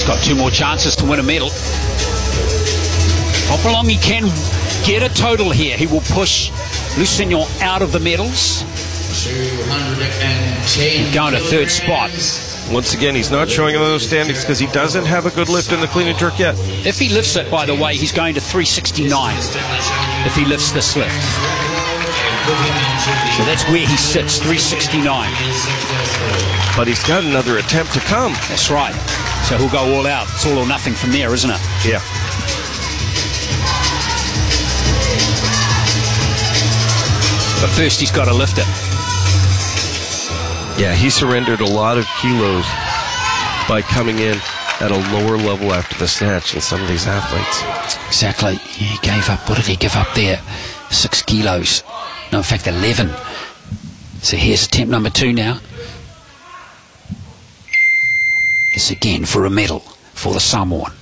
got 2 more chances to win a medal. Hopalongi can get a total here. He will push Lusignan out of the medals. 210. Going to 3rd spot. Once again, he's not showing him those standings because he doesn't have a good lift in the clean and jerk yet. If he lifts it, by the way, he's going to 369 if he lifts this lift. So that's where he sits, 369. But he's got another attempt to come. That's right. So he'll go all out. It's all or nothing from there, isn't it? Yeah. But first he's got to lift it. Yeah, he surrendered a lot of kilos by coming in at a lower level after the snatch than some of these athletes. Exactly. Yeah, he gave up. What did he give up there? 6 kilos. No, in fact, 11. So here's attempt number 2 now. This again for a medal for the Samoan.